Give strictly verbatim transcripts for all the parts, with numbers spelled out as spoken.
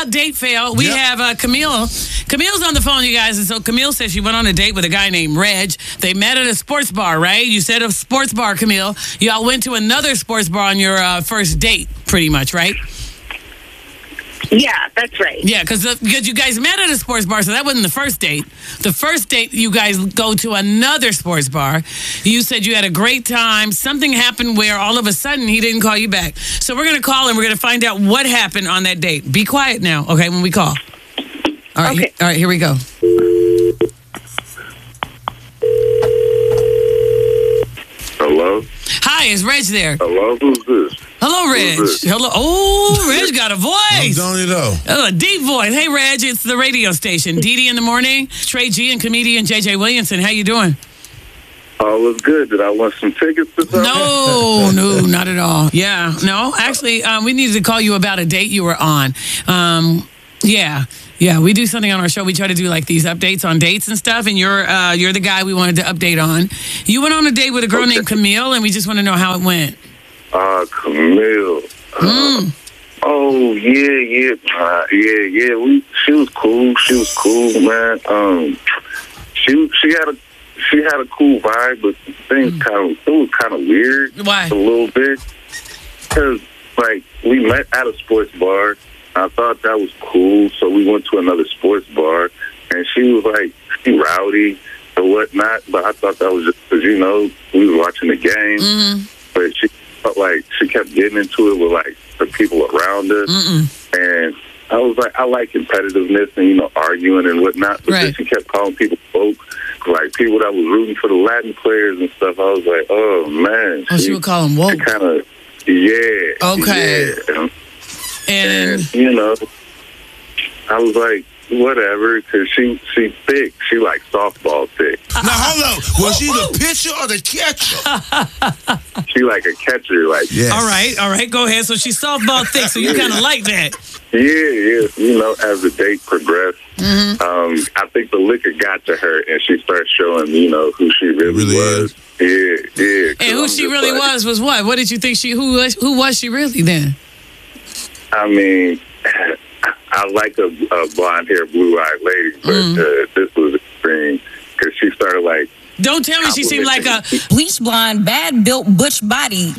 about date fail. We Yep. have uh, Camille. Camille's on the phone, you guys. And so Camille says she went on a date with a guy named Reg. They met at a sports bar, right? You said a sports bar, Camille. Y'all went to another sports bar on your uh, first date, pretty much, right? Yeah, that's right. Yeah, because because you guys met at a sports bar, so that wasn't the first date. The first date, you guys go to another sports bar. You said you had a great time. Something happened where all of a sudden he didn't call you back. So we're going to call and we're going to find out what happened on that date. Be quiet now, okay, when we call. All right, Okay. he- all right, here we go. Hello? Hi, is Reg there? Hello? Who's this? Hello, Reg. Who's this? Hello. Oh, Reg got a I'm voice. telling you though. Oh, a deep voice. Hey, Reg, it's the radio station. Dee Dee in the morning. Trey G and comedian J J Williamson. How you doing? Oh, it was good. Did I want some tickets to something? No, no, not at all. Yeah, no. Actually, um, we needed to call you about a date you were on. Um, yeah, yeah. We do something on our show. We try to do like these updates on dates and stuff. And you're uh, you're the guy we wanted to update on. You went on a date with a girl Okay. named Camille, and we just want to know how it went. Uh, Camille. Uh, Oh, yeah, yeah. Uh, yeah, yeah. We, she was cool. She was cool, man. Um, she she had a she had a cool vibe, but things kind of it was kind of weird. Why? A little bit. Because, like, we met at a sports bar. I thought that was cool, so we went to another sports bar, and she was, like, she rowdy or whatnot, but I thought that was just because, you know, we was watching the game, Mm-mm. but she felt like she kept getting into it with, like, the people around us, Mm-mm. and I was like, I like competitiveness and, you know, arguing and whatnot, but Right. then she kept calling people folk, like, people that was rooting for the Latin players and stuff. I was like, oh, man. Oh, she would call him woke. kind of, yeah. Okay. Yeah. And And, you know, I was like, whatever, because she, she thick. She like softball thick. Now hold on. Was she the pitcher or the catcher? She like a catcher, like, Yes. all right, all right, go ahead. So she's softball thick, so you kind of like that. yeah, yeah. You know, as the date progressed, Mm-hmm. um, I think the liquor got to her, and she started showing, you know, who she really, Really was. Yeah, yeah. 'cause And who I'm she just really like- was was what? What did you think she? Who was? Who was she really then? I mean, I like a, a blonde-haired, blue-eyed lady, but Mm. uh, this was extreme because she started like. Don't tell me she seemed like a. Bleach blonde, bad built, butch body.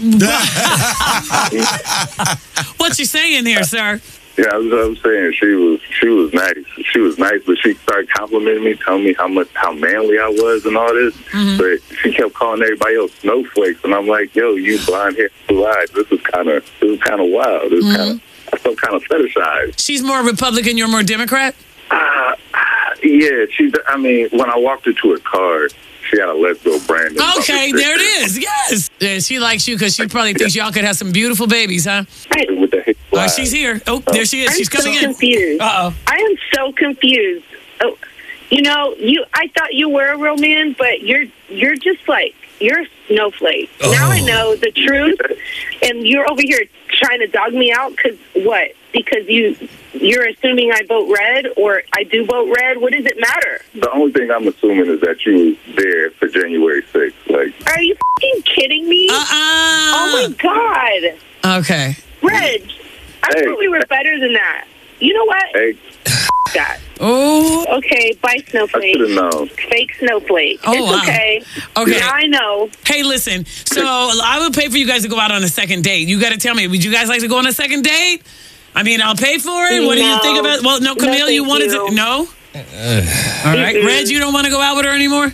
What you saying here, sir? Yeah, I was, I was saying she was she was nice. She was nice, but she started complimenting me, telling me how much how manly I was and all this. Mm-hmm. But she kept calling everybody else snowflakes, and I'm like, yo, you blonde hair, blue eyes. This is kind of it was kind of wild. It was Mm-hmm. kind of I felt kind of fetishized. She's more Republican. You're more Democrat. Uh, yeah, she. I mean, when I walked into her car, she had a Let's Go Brandon. Okay, there it is. Yes, yeah, she likes you because she probably thinks y'all could have some beautiful babies, huh? With the hip Oh, line. she's here. Oh, there she is. I'm She's coming so in. confused. Uh oh. I am so confused. Oh, you know, you. I thought you were a real man, but you're you're just like you're a snowflake. Now I know the truth, and you're over here trying to dog me out because what? Because you you're assuming I vote red or I do vote red. What does it matter? The only thing I'm assuming is that you was there for January sixth. Like, Are you fucking kidding me? Uh uh Oh my god, Okay. Reg! I Hey. thought we were better than that. You know what? hey, That. Oh. Okay, bye, I snowflake. should have known. Fake snowflake. Oh, it's wow. okay. Okay. Now I know. Hey, listen. So I will pay for you guys to go out on a second date. You got to tell me. Would you guys like to go on a second date? I mean, I'll pay for it. What do you No. think about? Well, no, No, Camille, you thank wanted you. to. No. All right, Mm-mm. Reg, you don't want to go out with her anymore.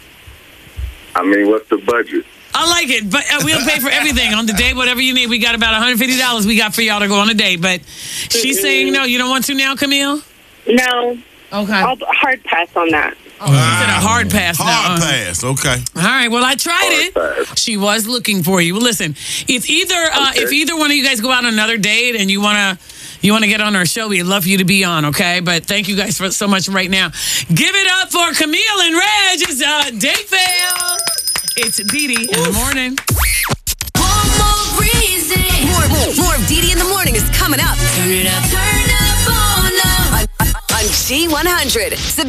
I mean, what's the budget? I like it, but uh, we'll pay for everything on the date, whatever you need. We got about one hundred fifty dollars we got for y'all to go on a date. But she's Mm-mm. saying no. You don't want to now, Camille? No. Okay. I'll hard pass on that. Oh, you said a hard pass now. Hard uh. pass. Okay. All right. Well, I tried Hard it. pass. She was looking for you. Well, listen, if either uh, Okay. if either one of you guys go out on another date and you wanna you wanna get on our show, we'd love for you to be on. Okay. But thank you guys for so much right now. Give it up for Camille and Reg. It's uh, date fail. It's Dee Dee in the morning. One more reason. More, more, more of Dee Dee in the morning is coming up. Turn it up. Turn up on up. On, on, on G one hundred.